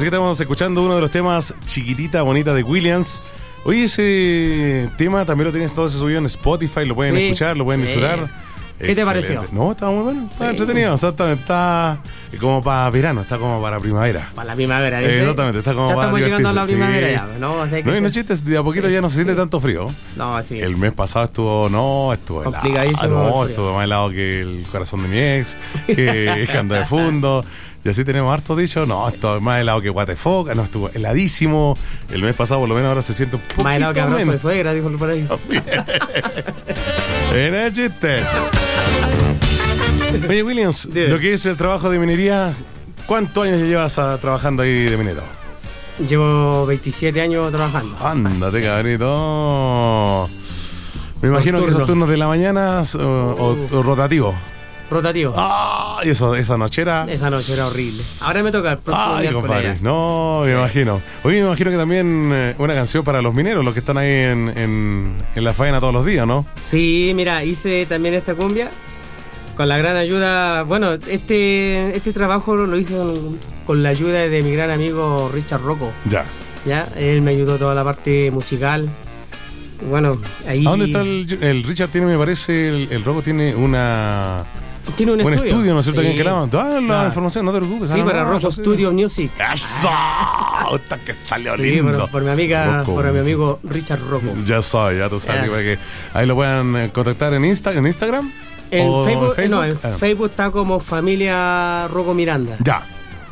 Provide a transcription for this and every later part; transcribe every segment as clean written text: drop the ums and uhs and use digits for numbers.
estamos escuchando uno de los temas Chiquitita Bonita de Williams. Oye, ese tema también lo tienes todo subido en Spotify, lo pueden escuchar, lo pueden disfrutar. ¿Qué te pareció? No, estaba muy bueno, estaba entretenido, exactamente, está como para verano, está como para primavera. Para la primavera, ¿viste? Exactamente, está como ya para estamos llegando a la primavera sí. ya, ¿no? O sea que no, y no chistes, de a poquito ya no se siente tanto frío. No, así. El mes pasado estuvo complicadísimo. helado. No, estuvo más helado que el corazón de mi ex, que Canda de Fundo. Y así tenemos harto dicho, no, esto más helado que Guatefoca, no, estuvo heladísimo. El mes pasado, por lo menos ahora se siente un poquito más helado que abrazo menos. de suegra, dijo por ahí. Era el chiste. Oye, Williams, lo que es el trabajo de minería, ¿cuántos años llevas trabajando ahí de minero? Llevo 27 años trabajando. Ándate, cabrito. Me imagino que esos turnos de la mañana o rotativos. Rotativo. Ah, y esa nochera. Esa noche era horrible. Ahora me toca el próximo miércoles. Compadre. No, me imagino. Oye, me imagino que también una canción para los mineros, los que están ahí en la faena todos los días, ¿no? Sí, mira, hice también esta cumbia con la gran ayuda. Bueno, este trabajo lo hice con la ayuda de mi gran amigo Richard Rocco. Ya, él me ayudó toda la parte musical. Bueno, ahí. ¿A dónde está el Richard? Me parece, el Rocco tiene un estudio, ¿no es cierto? Sí. Que la información, no te preocupes. Sí, para Rocco Studio Music. ¡Eso! Que salió lindo. Por mi amigo Richard Rocco. Ya tú sabes, para que ahí lo puedan contactar en Instagram. En Facebook, en Facebook está como Familia Rocco Miranda. Ya.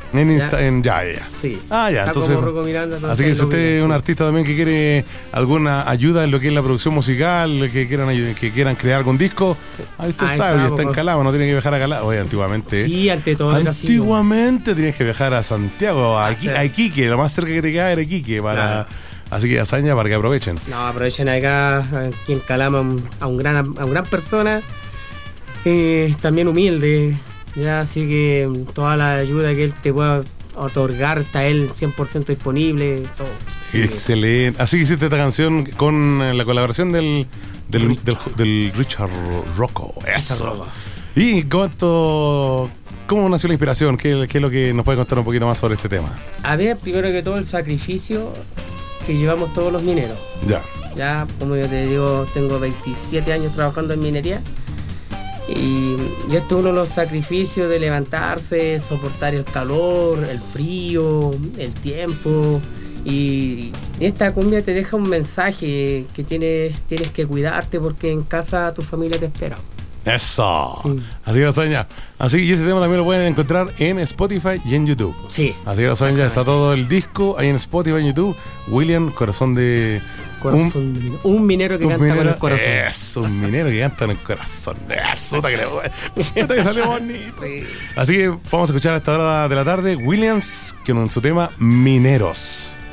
Sí. Ya. Entonces, como Rocco Miranda, así que si usted es un artista también que quiere alguna ayuda en lo que es la producción musical, que quieran crear algún disco, ahí usted sabe, está en Calama, no tiene que viajar a Calama. Oye, antiguamente. Sí, antiguamente tenías que viajar a Santiago, a Iquique, lo más cerca que te queda era Iquique, para. Así que hazaña para que aprovechen. No, aprovechen acá, aquí en Calama, a un gran persona, también humilde. Ya, así que toda la ayuda que él te pueda otorgar está él 100% disponible. Todo. Excelente. Así que hiciste esta canción con la colaboración del Richard Rocco. Eso. ¿Y cómo nació la inspiración? ¿Qué es lo que nos puede contar un poquito más sobre este tema? A ver, primero que todo, el sacrificio que llevamos todos los mineros. Ya, como yo te digo, tengo 27 años trabajando en minería. Y esto es uno de los sacrificios de levantarse, soportar el calor, el frío, el tiempo. Y esta cumbia te deja un mensaje que tienes que cuidarte porque en casa tu familia te espera. Eso. Sí. Así que lo saben ya. Así que este tema también lo pueden encontrar en Spotify y en YouTube. Sí. Así que lo saben ya. Está todo el disco ahí en Spotify y en YouTube. William, Corazón de minero. Un minero que canta con el corazón. Es un minero que canta con el corazón. Eso, que salió bonito. Sí. Así que vamos a escuchar a esta hora de la tarde Williams con su tema Mineros.